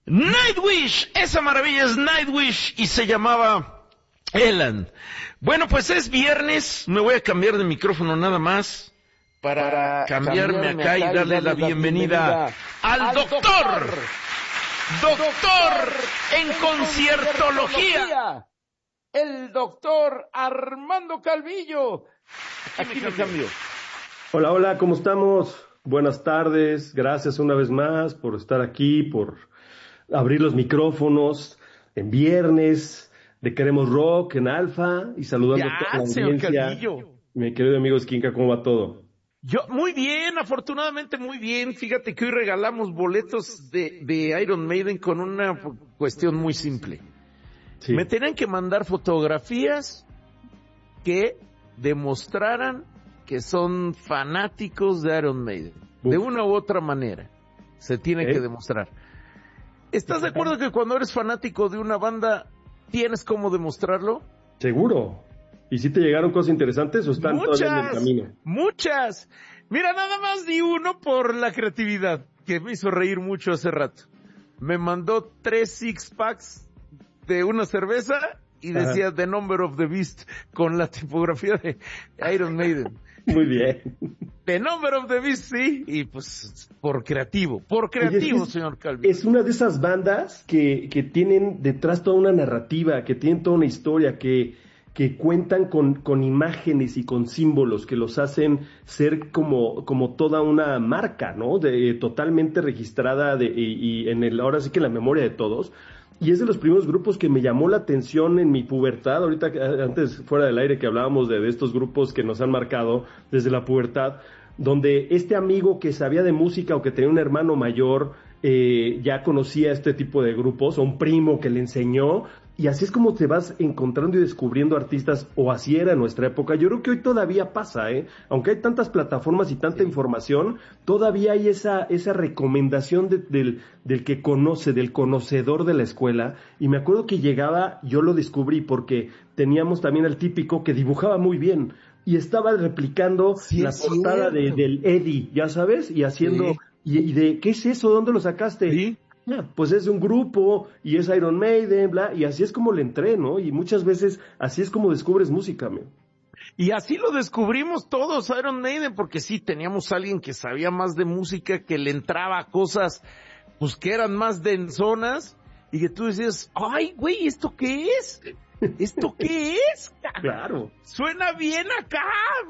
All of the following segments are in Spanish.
Nightwish, esa maravilla es Nightwish y se llamaba Elan. Bueno, pues es viernes, me voy a cambiar de micrófono nada más para cambiarme acá y darle la bienvenida al doctor en conciertología, el doctor Armando Calvillo. Aquí me cambio. Hola, ¿cómo estamos? Buenas tardes, gracias una vez más por estar aquí, por abrir los micrófonos en viernes de Queremos Rock en Alfa y saludando a toda la audiencia. Mi querido amigo Esquinca, ¿cómo va todo? Yo, muy bien, afortunadamente muy bien. Fíjate que hoy regalamos boletos de Iron Maiden con una cuestión muy simple. Sí. Me tenían que mandar fotografías que demostraran que son fanáticos de Iron Maiden. De una u otra manera. Se tiene que demostrar. ¿Estás de acuerdo que cuando eres fanático de una banda tienes cómo demostrarlo? Seguro. ¿Y si te llegaron cosas interesantes o están todavía en el camino? Muchas. Mira, nada más di uno por la creatividad, que me hizo reír mucho hace rato. Me mandó 3 six-packs de una cerveza y decía The Number of the Beast con la tipografía de Iron Maiden. Muy bien. The Number of the Beast, sí, y pues por creativo, señor Calvillo. Es una de esas bandas que tienen detrás toda una narrativa, que tienen toda una historia, que cuentan con imágenes y con símbolos que los hacen ser como toda una marca, ¿no? Totalmente registrada y ahora sí que en la memoria de todos. Y es de los primeros grupos que me llamó la atención en mi pubertad. Ahorita, antes fuera del aire que hablábamos de estos grupos que nos han marcado desde la pubertad, donde este amigo que sabía de música o que tenía un hermano mayor ya conocía este tipo de grupos, o un primo que le enseñó, y así es como te vas encontrando y descubriendo artistas, o así era en nuestra época. Yo creo que hoy todavía pasa, aunque hay tantas plataformas y tanta información, todavía hay esa recomendación del que conoce, del conocedor de la escuela. Y me acuerdo que llegaba, yo lo descubrí porque teníamos también al típico que dibujaba muy bien y estaba replicando la portada del Eddie, ya sabes, y haciendo, y de ¿qué es eso? ¿Dónde lo sacaste? ¿Sí? Pues es de un grupo y es Iron Maiden, bla, y así es como le entré, ¿no? Y muchas veces así es como descubres música, amigo. Y así lo descubrimos todos, Iron Maiden, porque sí, teníamos a alguien que sabía más de música, que le entraba a cosas, pues que eran más densonas, y que tú decías, ay, güey, ¿esto qué es? ¿Esto qué es? Claro. Suena bien acá.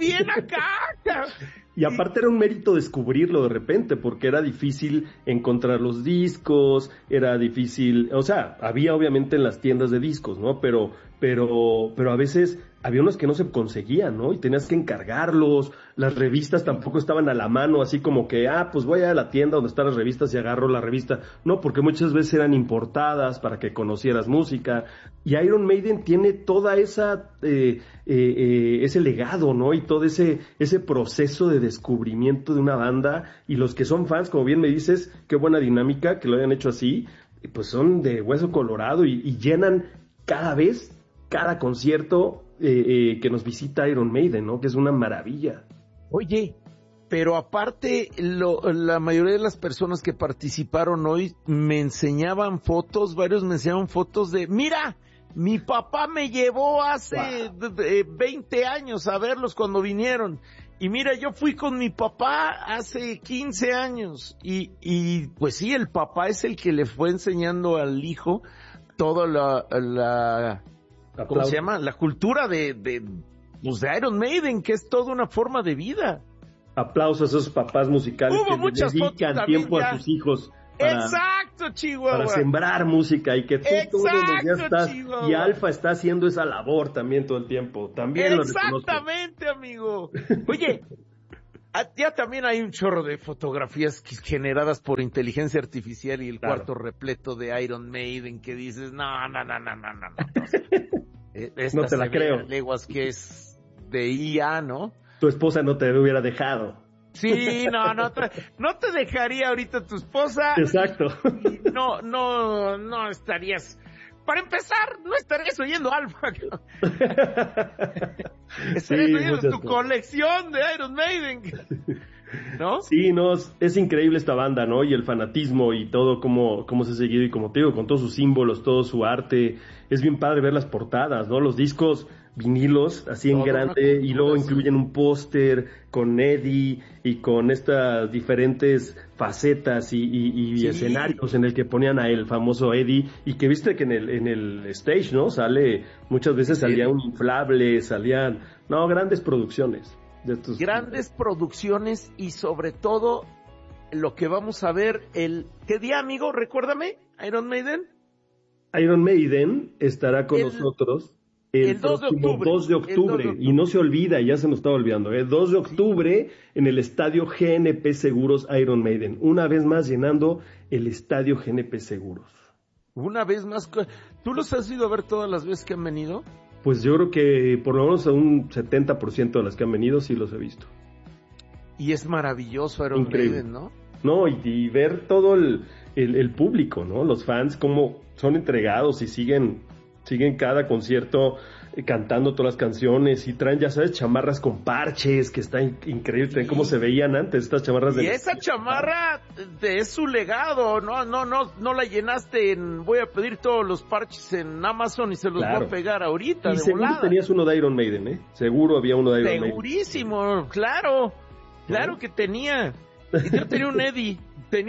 Y aparte era un mérito descubrirlo de repente, porque era difícil encontrar los discos, era difícil, o sea, había obviamente en las tiendas de discos, ¿no? Pero a veces había unos que no se conseguían, ¿no? Y tenías que encargarlos, las revistas tampoco estaban a la mano, así como que, pues voy a la tienda donde están las revistas y agarro la revista. No, porque muchas veces eran importadas para que conocieras música. Y Iron Maiden tiene toda esa, ese legado, ¿no? Y todo ese proceso de descubrimiento de una banda. Y los que son fans, como bien me dices, qué buena dinámica que lo hayan hecho así, pues son de hueso colorado y llenan cada concierto que nos visita Iron Maiden, ¿no? Que es una maravilla. Oye, pero aparte, la mayoría de las personas que participaron hoy me enseñaban fotos, varios me enseñaban fotos de, mira, mi papá me llevó hace 20 años a verlos cuando vinieron. Y mira, yo fui con mi papá hace 15 años. Y pues sí, el papá es el que le fue enseñando al hijo toda la ¿cómo se llama? La cultura de Iron Maiden, que es toda una forma de vida. Aplausos a esos papás musicales que dedican tiempo a sus hijos Exacto, Chihuahua. Para sembrar música, y que tú todos los días estás, Chihuahua. Y Alfa está haciendo esa labor también todo el tiempo. También exactamente, amigo. Oye, ya también hay un chorro de fotografías generadas por inteligencia artificial y el cuarto repleto de Iron Maiden que dices, no. No te la creo. Leguas que es de IA, ¿no? Tu esposa no te hubiera dejado. Sí, no te dejaría ahorita tu esposa. Exacto. No estarías. Para empezar, no estarías oyendo Alfa. Estarías oyendo tu colección de Iron Maiden. ¿no? Sí, no, es increíble esta banda, ¿no? Y el fanatismo y todo, cómo se ha seguido, y como te digo, con todos sus símbolos, todo su arte. Es bien padre ver las portadas, ¿no? Los discos vinilos, así en Toda una grande, y luego cultura, sí. incluyen un póster con Eddie y con estas diferentes facetas y Sí. escenarios en el que ponían a el famoso Eddie, y que viste que en el stage, ¿no? Muchas veces salía Sí. un inflable, no, grandes producciones. De estos... Grandes producciones y sobre todo lo que vamos a ver ¿qué día, amigo? Recuérdame, Iron Maiden. Iron Maiden estará con nosotros el 2 de próximo octubre. 2 de octubre. Y no se olvida, ya se nos estaba olvidando, 2 de octubre en el estadio GNP Seguros Iron Maiden. Una vez más llenando el estadio GNP Seguros. Una vez más, ¿tú los has ido a ver todas las veces que han venido? Pues yo creo que por lo menos a un 70% de las que han venido sí los he visto. Y es maravilloso Iron Increíble. Maiden, ¿no? No, y ver todo el público, ¿no? Los fans, cómo son entregados y siguen cada concierto cantando todas las canciones, y traen, ya sabes, chamarras con parches, que está increíble, traen cómo se veían antes estas chamarras Y esa chamarra es su legado, no la llenaste voy a pedir todos los parches en Amazon y se los voy a pegar ahorita, y de seguro volada. tenías uno de Iron Maiden, ¿eh? Seguro había uno de Iron Maiden. Segurísimo, claro que tenía. Y yo tenía un Eddie,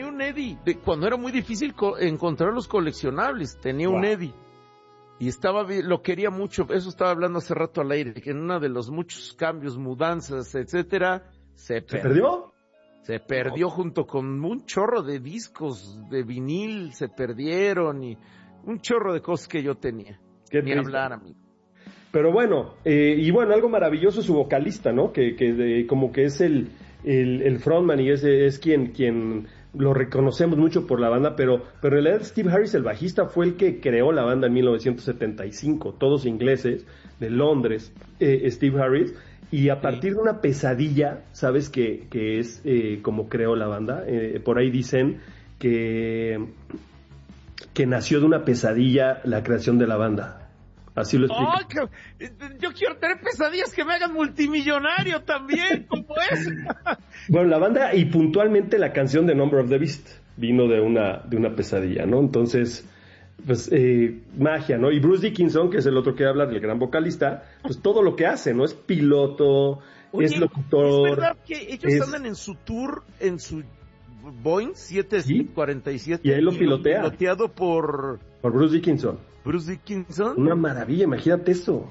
cuando era muy difícil encontrar los coleccionables, tenía un Eddie. Y lo quería mucho, eso estaba hablando hace rato al aire, que en uno de los muchos cambios, mudanzas, etcétera, se perdió. Se perdió junto con un chorro de discos de vinil, se perdieron, y un chorro de cosas que yo tenía. Ni hablar, amigo. Pero bueno, algo maravilloso es su vocalista, ¿no? Como que es el frontman, y es quien lo reconocemos mucho por la banda, pero en realidad Steve Harris, el bajista, fue el que creó la banda en 1975, todos ingleses, de Londres, Steve Harris, y a partir de una pesadilla, ¿sabes que es como creó la banda? Por ahí dicen que nació de una pesadilla la creación de la banda. Así lo explico. Yo quiero tener pesadillas que me hagan multimillonario también, como es. Bueno, la banda, y puntualmente la canción de Number of the Beast vino de una pesadilla, ¿no? Entonces, pues magia, ¿no? Y Bruce Dickinson, que es el otro que habla, del gran vocalista, pues todo lo que hace, ¿no? Es piloto, es locutor. ¿Es verdad que ellos andan en su tour, en su Boeing 747? Y ahí lo pilotea. Piloteado por Bruce Dickinson. Bruce Dickinson. Una maravilla, imagínate eso.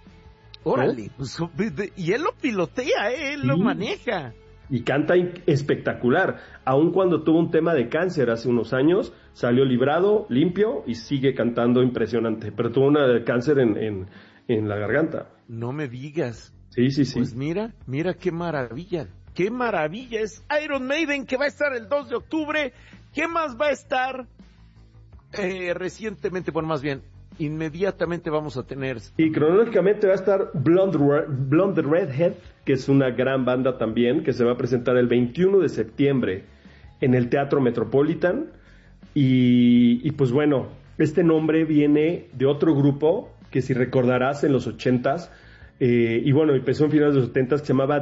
Órale, pues, y él lo pilotea, él lo maneja. Y canta espectacular. Aun cuando tuvo un tema de cáncer hace unos años, salió librado, limpio, y sigue cantando impresionante. Pero tuvo un cáncer en la garganta. No me digas. Sí. Pues mira qué maravilla. Qué maravilla es Iron Maiden, que va a estar el 2 de octubre. ¿Qué más va a estar recientemente? Bueno, más bien, inmediatamente vamos a tener. Y cronológicamente va a estar Blonde Redhead, que es una gran banda también, que se va a presentar el 21 de septiembre en el Teatro Metropolitan. Y pues bueno, este nombre viene de otro grupo que, si recordarás, en los 80s, y bueno, empezó en finales de los 70s, que se llamaba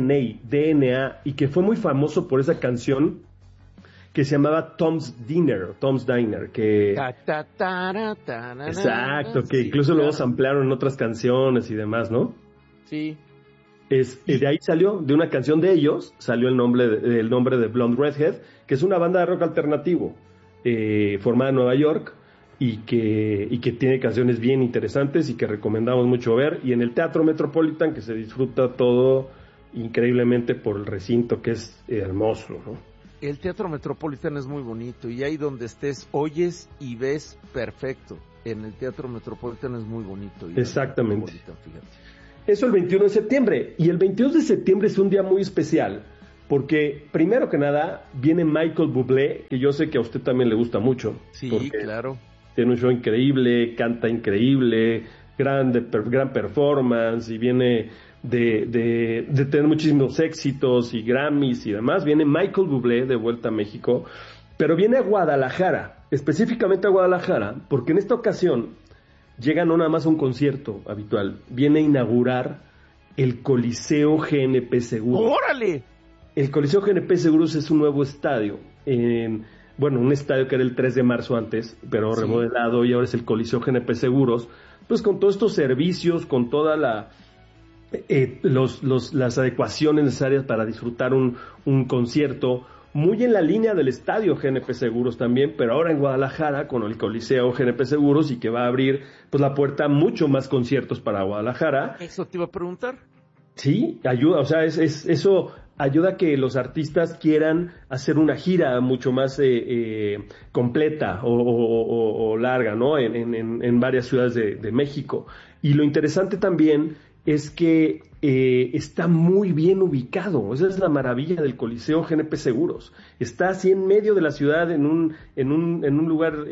DNA, y que fue muy famoso por esa canción que se llamaba Tom's Diner, que... Exacto, que incluso luego samplearon en otras canciones y demás, ¿no? Sí. De ahí salió, de una canción de ellos, salió el nombre de Blonde Redhead, que es una banda de rock alternativo, formada en Nueva York, y que tiene canciones bien interesantes y que recomendamos mucho ver, y en el Teatro Metropolitan, que se disfruta todo increíblemente por el recinto, que es hermoso, ¿no? El Teatro Metropolitan es muy bonito, y ahí donde estés oyes y ves perfecto. En el Teatro Metropolitan es muy bonito. Exactamente. Muy bonito, fíjate. Eso el 21 de septiembre. Y el 22 de septiembre es un día muy especial, porque primero que nada viene Michael Bublé, que yo sé que a usted también le gusta mucho. Sí, claro. Tiene un show increíble, canta increíble, gran performance, y viene de tener muchísimos éxitos y Grammys y demás. Viene Michael Bublé de vuelta a México, pero viene a Guadalajara, específicamente a Guadalajara, porque en esta ocasión llega no nada más a un concierto habitual, viene a inaugurar el Coliseo GNP Seguros. ¡Órale! El Coliseo GNP Seguros es un nuevo estadio. Bueno, un estadio que era el 3 de marzo antes, pero Sí. remodelado, y ahora es el Coliseo GNP Seguros. Pues con todos estos servicios, con toda las adecuaciones necesarias para disfrutar un concierto, muy en la línea del estadio GNP Seguros también, pero ahora en Guadalajara con el Coliseo GNP Seguros, y que va a abrir pues la puerta a mucho más conciertos para Guadalajara. Eso te iba a preguntar. Sí, ayuda, o sea, eso ayuda a que los artistas quieran hacer una gira mucho más completa o larga, ¿no? En varias ciudades de México. Y lo interesante también es que está muy bien ubicado. Esa es la maravilla del Coliseo GNP Seguros. Está así en medio de la ciudad, en un lugar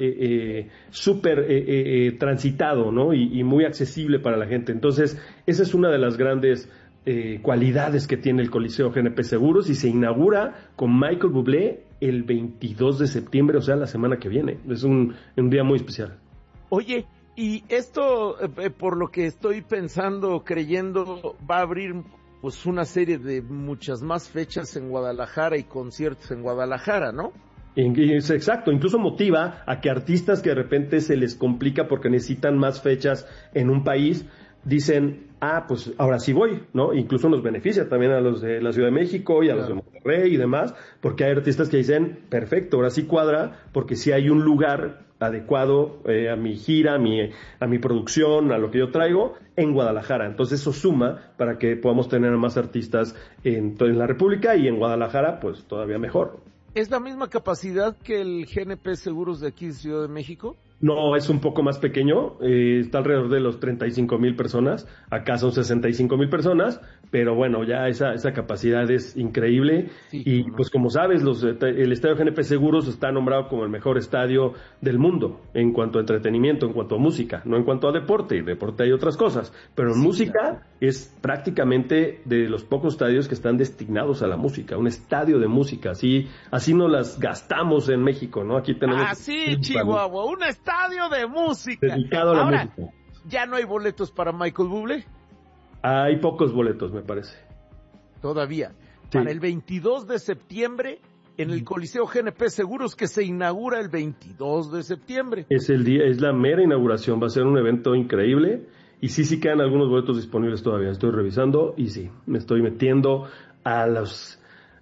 súper transitado, ¿no? Y muy accesible para la gente. Entonces, esa es una de las grandes cualidades que tiene el Coliseo GNP Seguros, y se inaugura con Michael Bublé el 22 de septiembre, o sea, la semana que viene. Es un día muy especial. Oye, y esto, por lo que estoy pensando, creyendo, va a abrir pues una serie de muchas más fechas en Guadalajara y conciertos en Guadalajara, ¿no? Es exacto, incluso motiva a que artistas que de repente se les complica porque necesitan más fechas en un país, dicen, pues ahora sí voy, ¿no? Incluso nos beneficia también a los de la Ciudad de México y a los de Monterrey y demás, porque hay artistas que dicen, perfecto, ahora sí cuadra, porque sí hay un lugar adecuado a mi gira, a mi producción, a lo que yo traigo en Guadalajara. Entonces eso suma para que podamos tener más artistas en la República, y en Guadalajara pues todavía mejor. ¿Es la misma capacidad que el GNP Seguros de aquí de Ciudad de México? No, es un poco más pequeño, está alrededor de los 35,000 personas, acá son 65,000 personas, pero bueno, ya esa capacidad es increíble. Sí, y ¿no? pues como sabes, el Estadio GNP Seguros está nombrado como el mejor estadio del mundo en cuanto a entretenimiento, en cuanto a música, no en cuanto a deporte hay otras cosas, pero en Sí, música claro. es prácticamente de los pocos estadios que están destinados a la música, un estadio de música, así no las gastamos en México, ¿no? Aquí tenemos... Sí, Chihuahua, un estadio de música. Dedicado a la Ahora, música. ¿ya no hay boletos para Michael Bublé? Hay pocos boletos, me parece. Todavía. Sí. Para el 22 de septiembre, en el Coliseo GNP Seguros, que se inaugura el 22 de septiembre. Es la mera inauguración, va a ser un evento increíble, y sí quedan algunos boletos disponibles todavía. Estoy revisando y sí, me estoy metiendo a las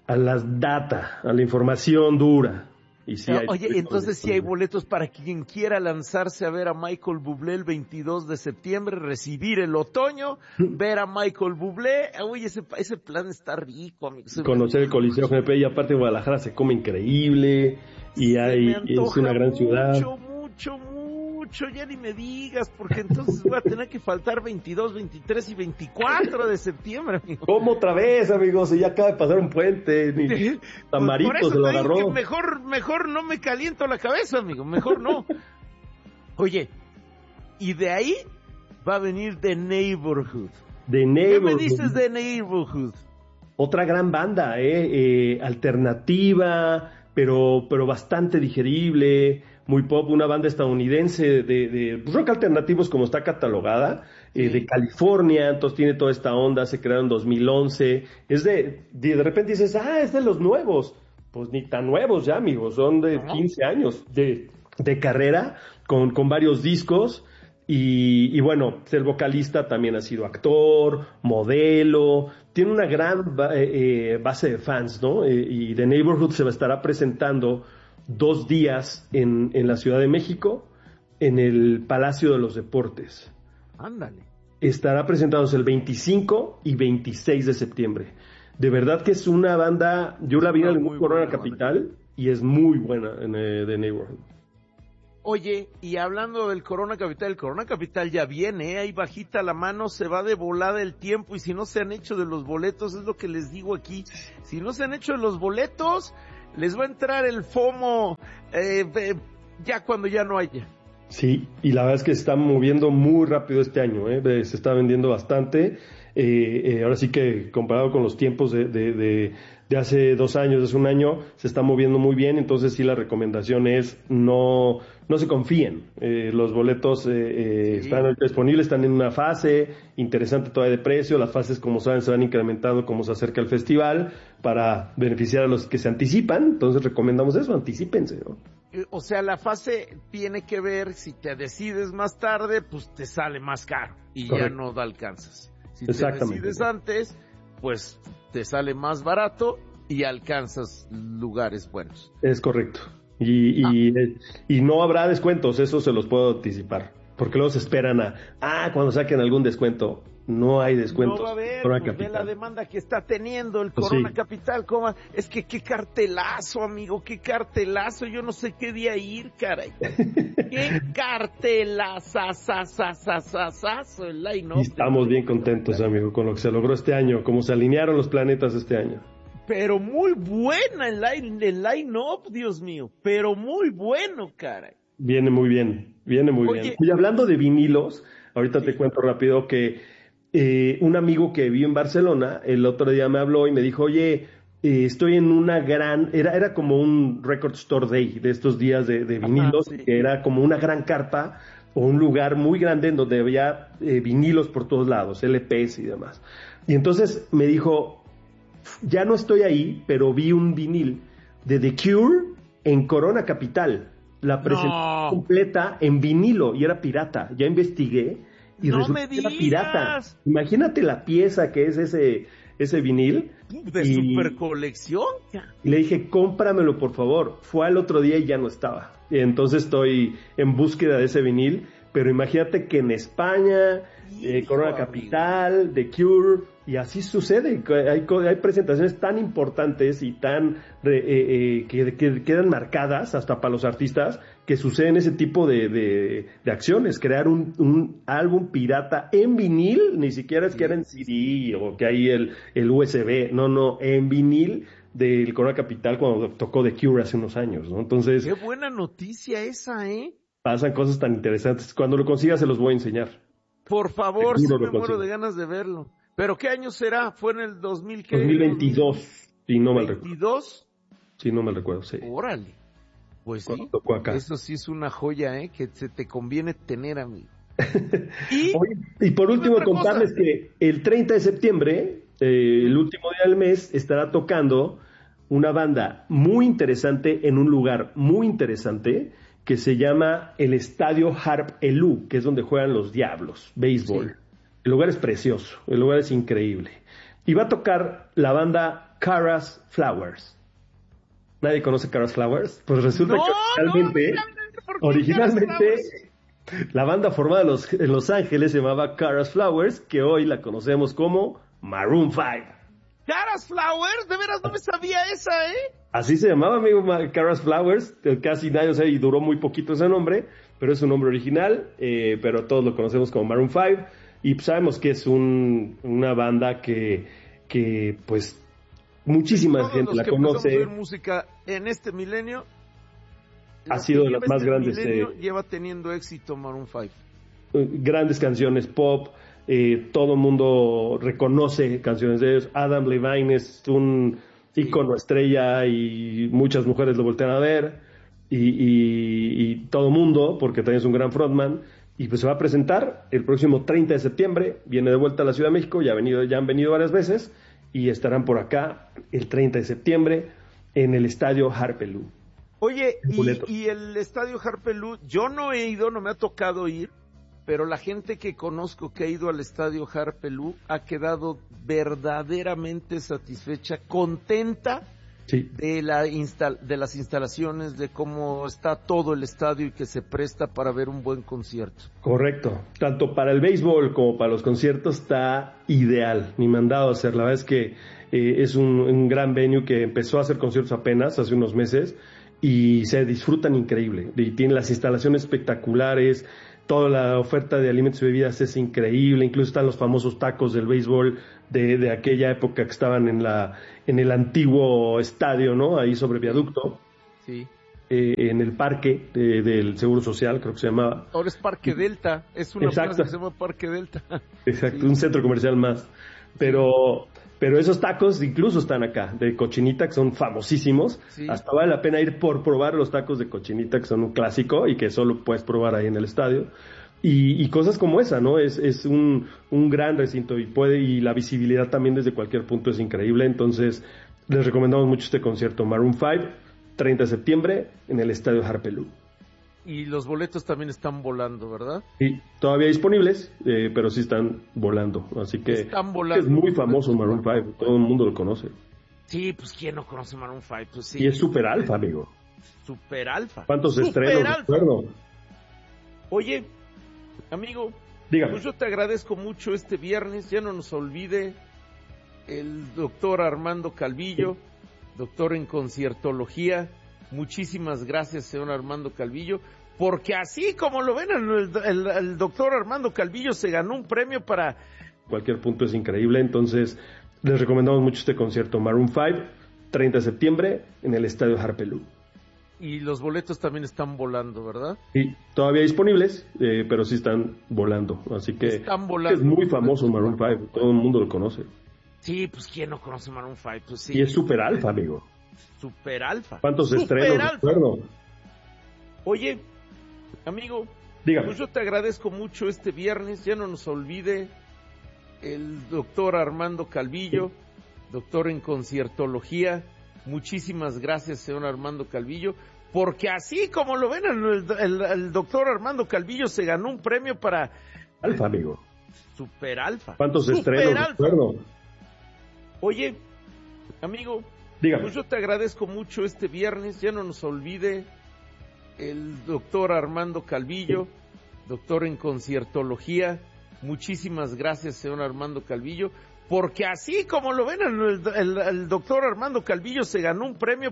data, a la información dura. Y sí hay Oye, entonces sí hay boletos para quien quiera lanzarse a ver a Michael Bublé el 22 de septiembre, recibir el otoño, ver a Michael Bublé. Oye, ese plan está rico, amigo. Conocer el Coliseo GNP, y aparte en Guadalajara se come increíble, y es una gran ciudad. Mucho, ya ni me digas, porque entonces voy a tener que faltar 22, 23 y 24 de septiembre, amigo. ¿Cómo otra vez, amigos? Si ya acaba de pasar un puente, ni Tamarito Por eso se lo te digo agarró. que mejor no me caliento la cabeza, amigo, mejor no. Oye, y de ahí va a venir The Neighborhood. ¿Qué me dices de Neighborhood? Otra gran banda, alternativa, pero bastante digerible, muy pop, una banda estadounidense de rock alternativos, como está catalogada, de California. Entonces tiene toda esta onda, se crearon en 2011, de repente dices, es de los nuevos. Pues ni tan nuevos ya, amigos, son de 15 años de carrera, con varios discos. Y bueno, el vocalista también ha sido actor, modelo, tiene una gran base de fans, ¿no? Y The Neighborhood se estará presentando 2 días en la Ciudad de México, en el Palacio de los Deportes. Ándale. Estará presentándose el 25 y 26 de septiembre. De verdad que es una banda, yo la vi en el Corona Capital, y es muy buena en The Neighborhood. Oye, y hablando del Corona Capital, el Corona Capital ya viene, ahí bajita la mano, se va de volada el tiempo, y si no se han hecho de los boletos, es lo que les digo aquí, si no se han hecho de los boletos, les va a entrar el FOMO ya cuando ya no haya. Sí, y la verdad es que se está moviendo muy rápido este año, ¿eh? Se está vendiendo bastante. Ahora sí que comparado con los tiempos de hace 2 años, de hace un año, se está moviendo muy bien. Entonces sí, la recomendación es no se confíen. Los boletos están disponibles, están en una fase interesante todavía de precio. Las fases, como saben, se van incrementando como se acerca el festival para beneficiar a los que se anticipan. Entonces recomendamos eso, anticípense, ¿no? O sea, la fase tiene que ver, si te decides más tarde, pues te sale más caro y Correcto. ya no da alcanzas. Si te decides antes, pues te sale más barato y alcanzas lugares buenos. Es correcto. Y no habrá descuentos, eso se los puedo anticipar. Porque luego se esperan cuando saquen algún descuento. No hay descuentos. No va a haber, Corona pues ve la demanda que está teniendo el Corona Capital. ¿Cómo? Es que qué cartelazo, amigo, qué cartelazo. Yo no sé qué día ir, caray. Qué cartelazo, el line-up. Estamos bien contentos, amigo, con lo que se logró este año, cómo se alinearon los planetas este año. Pero muy buena el line-up, Dios mío. Pero muy bueno, caray. Viene muy bien. bien. Y hablando de vinilos, ahorita te cuento rápido que un amigo que vive en Barcelona, el otro día me habló y me dijo, oye, estoy en una era como un record store day de estos días de vinilos, que era como una gran carpa o un lugar muy grande en donde había vinilos por todos lados, LPs y demás. Y entonces me dijo, ya no estoy ahí, pero vi un vinil de The Cure en Corona Capital, la presentación completa en vinilo y era pirata, ya investigué. Y resulta que era pirata. Imagínate la pieza que es ese vinil. De super colección. Y le dije, cómpramelo por favor. Fue al otro día y ya no estaba. Y entonces estoy en búsqueda de ese vinil. Pero imagínate que en España, Corona Capital, The Cure, y así sucede. Hay presentaciones tan importantes y tan que quedan marcadas hasta para los artistas, que suceden ese tipo de acciones. Crear un álbum pirata en vinil, ni siquiera es que era en CD o que hay el USB, no, en vinil del Corona Capital cuando tocó The Cure hace unos años, ¿no? Entonces, qué buena noticia esa, ¿eh? Pasan cosas tan interesantes. Cuando lo consiga se los voy a enseñar. Por favor, sí me muero de ganas de verlo. ¿Pero qué año será? ¿Fue en el 2022, si no mal recuerdo. ¿22? Si no mal recuerdo, sí. Órale. Pues sí, tocó acá. Eso sí es una joya, que se te conviene tener, amigo. y por último, contarles que el 30 de septiembre, el último día del mes, estará tocando una banda muy interesante en un lugar muy interesante que se llama el Estadio Harp Elú, que es donde juegan los Diablos, béisbol. Sí. El lugar es precioso, el lugar es increíble. Y va a tocar la banda Kara's Flowers. ¿Nadie conoce Kara's Flowers? Pues resulta que originalmente la banda formada en Los Ángeles se llamaba Kara's Flowers, que hoy la conocemos como Maroon 5. ¿Kara's Flowers? De veras no me sabía esa, Así se llamaba, amigo, Kara's Flowers. Casi nadie sabe y duró muy poquito ese nombre, pero es un nombre original, pero todos lo conocemos como Maroon 5. Y sabemos que es una banda que pues muchísima gente la conoce. Todos música en este milenio ha sido de las más grandes. Lleva teniendo éxito Maroon 5. Grandes canciones pop. Todo el mundo reconoce canciones de ellos. Adam Levine es un ícono, estrella, y muchas mujeres lo voltean a ver, y todo el mundo, porque también es un gran frontman, y pues se va a presentar el próximo 30 de septiembre, viene de vuelta a la Ciudad de México, ya han venido varias veces, y estarán por acá el 30 de septiembre en el Estadio Harp Elú. Oye, y el Estadio Harp Elú, yo no he ido, no me ha tocado ir, pero la gente que conozco que ha ido al Estadio Harp Elú ha quedado verdaderamente satisfecha, contenta de las instalaciones, de cómo está todo el estadio y que se presta para ver un buen concierto. Correcto. Tanto para el béisbol como para los conciertos está ideal. Ni mandado a hacer. La verdad es que es un gran venue que empezó a hacer conciertos apenas hace unos meses y se disfrutan increíble. Y tiene las instalaciones espectaculares. Toda la oferta de alimentos y bebidas es increíble, incluso están los famosos tacos del béisbol de aquella época que estaban en el antiguo estadio, ¿no? Ahí sobre viaducto. Sí. en el parque del Seguro Social, creo que se llamaba. Ahora es Parque Delta, es una plaza que se llama Parque Delta. Exacto, Sí. un centro comercial más. Pero esos tacos incluso están acá, de cochinita, que son famosísimos. Sí. Hasta vale la pena ir por probar los tacos de cochinita, que son un clásico y que solo puedes probar ahí en el estadio. Y cosas como esa, ¿no? Es un gran recinto y la visibilidad también desde cualquier punto es increíble. Entonces, les recomendamos mucho este concierto, Maroon 5, 30 de septiembre, en el estadio Harpelú. Y los boletos también están volando, ¿verdad? Sí, todavía disponibles, pero sí están volando. Así que Están volando. es muy famoso Maroon 5, todo el mundo lo conoce. Sí, pues ¿quién no conoce Maroon 5? Pues sí. Y es super alfa, amigo. Super alfa. ¿Cuántos Super estrenos? alfa. Oye, amigo, Dígame. pues yo te agradezco mucho este viernes. Ya no nos olvide el doctor Armando Calvillo, doctor en conciertología. Muchísimas gracias, señor Armando Calvillo, porque así como lo ven, el doctor Armando Calvillo se ganó un premio para... Cualquier punto es increíble, entonces les recomendamos mucho este concierto, Maroon 5, 30 de septiembre, en el estadio Harpelú. Y los boletos también están volando, ¿verdad? Sí, todavía disponibles, pero sí están volando, así que están volando. Es muy famoso Maroon 5, todo el mundo lo conoce. Sí, pues ¿quién no conoce Maroon 5? Pues sí. Y es super alfa, amigo. Super alfa. ¿Cuántos Super estrenos? alfa. Recuerdo. Oye, amigo, Dígame. pues yo te agradezco mucho este viernes. Ya no nos olvide el doctor Armando Calvillo, doctor en conciertología. Muchísimas gracias, señor Armando Calvillo, porque así como lo ven, el doctor Armando Calvillo se ganó un premio para... Alfa, amigo. Super alfa. ¿Cuántos Super estrenos? alfa. Recuerdo. Oye, amigo, Dígame. pues yo te agradezco mucho este viernes. Ya no nos olvide el doctor Armando Calvillo, doctor en conciertología. Muchísimas gracias, señor Armando Calvillo, porque así como lo ven, el doctor Armando Calvillo se ganó un premio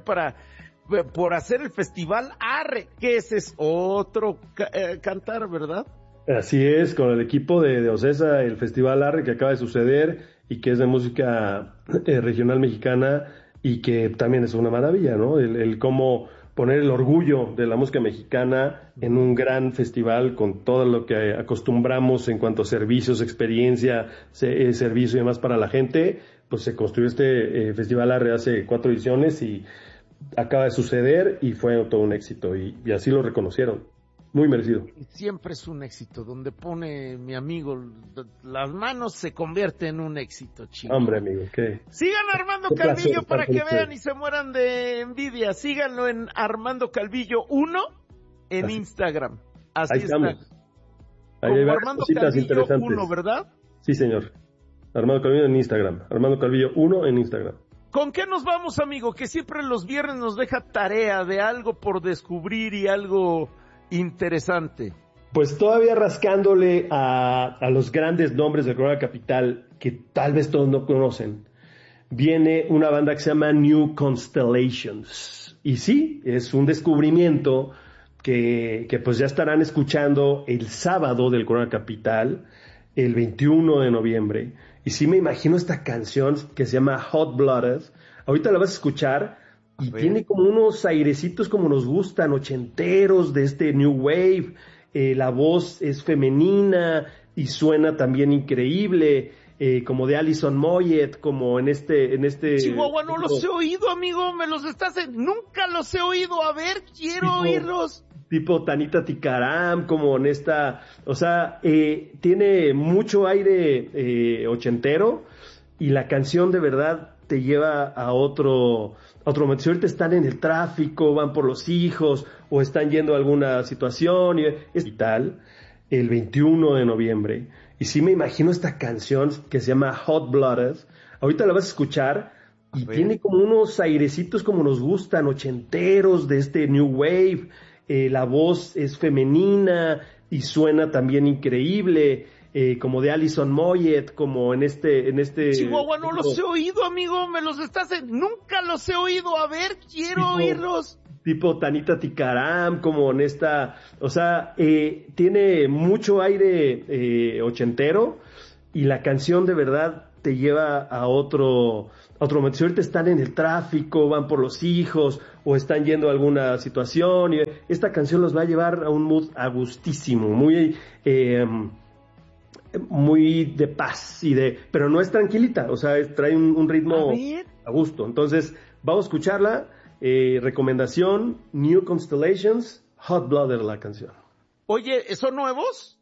por hacer el Festival Arre, que ese es otro cantar, ¿verdad? Así es, con el equipo de Ocesa, el Festival Arre que acaba de suceder y que es de música regional mexicana y que también es una maravilla, ¿no? El cómo poner el orgullo de la música mexicana en un gran festival con todo lo que acostumbramos en cuanto a servicios, experiencia, servicio y demás para la gente, pues se construyó este Festival Arre hace 4 ediciones y acaba de suceder y fue todo un éxito y así lo reconocieron. Muy merecido. Siempre es un éxito. Donde pone mi amigo las manos se convierte en un éxito, chico. Hombre, amigo, ¿qué? Sigan a Armando Qué Calvillo placer para estar que con vean usted. y se mueran de envidia. Síganlo en Armando Calvillo 1 en Así. Instagram. Así Ahí está. estamos. Ahí Como hay varias Armando cositas Calvillo interesantes. 1, ¿verdad? Sí, señor. Armando Calvillo en Instagram. Armando Calvillo 1 en Instagram. ¿Con qué nos vamos, amigo? Que siempre los viernes nos deja tarea de algo por descubrir y algo interesante. Pues todavía rascándole a los grandes nombres de Corona Capital que tal vez todos no conocen, viene una banda que se llama New Constellations. Y sí, es un descubrimiento que pues ya estarán escuchando el sábado del Corona Capital, el 21 de noviembre. Y sí me imagino esta canción que se llama Hot Blooded. Ahorita la vas a escuchar y tiene como unos airecitos como nos gustan, ochenteros de este New Wave. La voz es femenina y suena también increíble, como de Alison Moyet, como en este... Chihuahua, no los he oído, amigo, me los estás... Nunca los he oído, a ver, quiero oírlos. Tipo Tanita Tikaram, como en esta... O sea, tiene mucho aire ochentero y la canción de verdad te lleva a otro momento. Si ahorita están en el tráfico, van por los hijos o están yendo a alguna situación y tal, el 21 de noviembre. Y sí me imagino esta canción que se llama Hot Blooded. Ahorita la vas a escuchar y tiene como unos airecitos como nos gustan, ochenteros de este New Wave. La voz es femenina y suena también increíble. Como de Alison Moyet, como en este... Chihuahua, no los he oído, amigo, me los estás... Nunca los he oído, a ver, quiero oírlos. Tipo Tanita Tikaram, como en esta... O sea, tiene mucho aire ochentero y la canción de verdad te lleva a otro momento. Si ahorita están en el tráfico, van por los hijos o están yendo a alguna situación, y esta canción los va a llevar a un mood agustísimo, muy de paz pero no es tranquilita, o sea, trae un ritmo a gusto. Entonces, vamos a escucharla. Recomendación, New Constellations, Hot Blooded la canción. Oye, ¿son nuevos?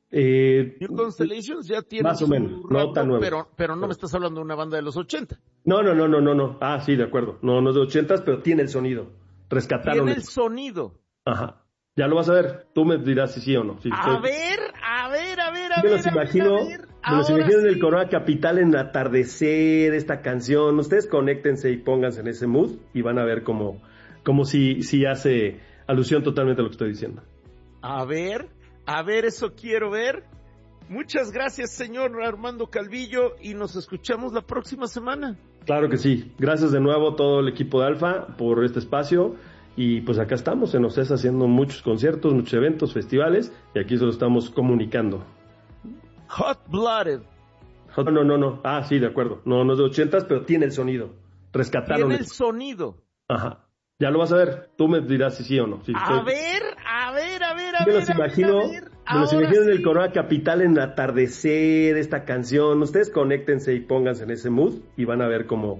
New Constellations ya tienen más o menos, no tan nuevos. Pero no me estás hablando de una banda de los 80. No. Ah, sí, de acuerdo. No es de 80, pero tiene el sonido. Rescataron. Tiene el sonido. Ajá. Ya lo vas a ver. Tú me dirás si sí o no. Sí, a ver. Me los imagino en el Corona Capital en atardecer, esta canción. Ustedes conéctense y pónganse en ese mood y van a ver como si hace alusión totalmente a lo que estoy diciendo. A ver, eso quiero ver. Muchas gracias, señor Armando Calvillo, y nos escuchamos la próxima semana. Claro que sí. Gracias de nuevo a todo el equipo de Alfa por este espacio. Y pues acá estamos en OCESA haciendo muchos conciertos, muchos eventos, festivales, y aquí se lo estamos comunicando. Hot Blooded. No. Ah, sí, de acuerdo. No es de 80, pero tiene el sonido. Rescataron. Tiene el sonido. Ajá. Ya lo vas a ver. Tú me dirás si sí o no. A ver. Me los imagino en el Corona Capital en atardecer, esta canción. Ustedes conéctense y pónganse en ese mood y van a ver como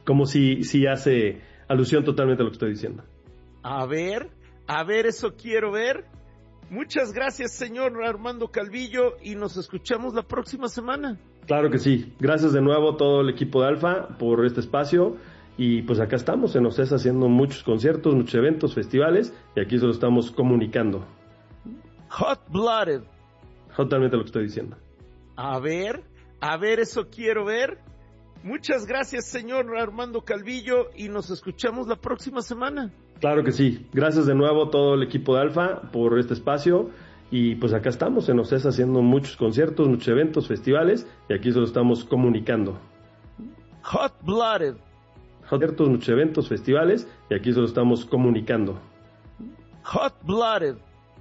si hace alusión totalmente a lo que estoy diciendo. A ver, eso quiero ver. Muchas gracias, señor Armando Calvillo, y nos escuchamos la próxima semana. Claro que sí. Gracias de nuevo a todo el equipo de Alfa por este espacio. Y pues acá estamos en OCESA haciendo muchos conciertos, muchos eventos, festivales, y aquí se lo estamos comunicando. Hot Blooded. Totalmente lo que estoy diciendo. A ver, eso quiero ver. Muchas gracias, señor Armando Calvillo, y nos escuchamos la próxima semana. Claro que sí. Gracias de nuevo a todo el equipo de Alfa por este espacio. Y pues acá estamos en OCESA haciendo muchos conciertos, muchos eventos, festivales, y aquí se lo estamos comunicando. Hot Blooded. Conciertos, muchos eventos, festivales, y aquí se lo estamos comunicando. Hot Blooded.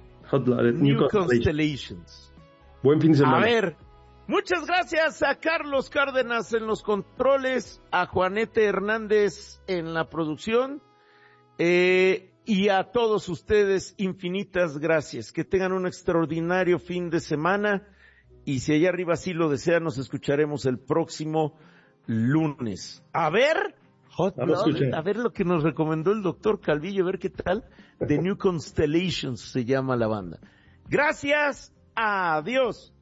New Constellations. Buen fin de semana. A ver. Muchas gracias a Carlos Cárdenas en los controles, a Juanete Hernández en la producción, y a todos ustedes infinitas gracias. Que tengan un extraordinario fin de semana, y si allá arriba sí lo desean, nos escucharemos el próximo lunes. A ver, a ver lo que nos recomendó el doctor Calvillo, a ver qué tal. The New Constellations se llama la banda. Gracias, adiós.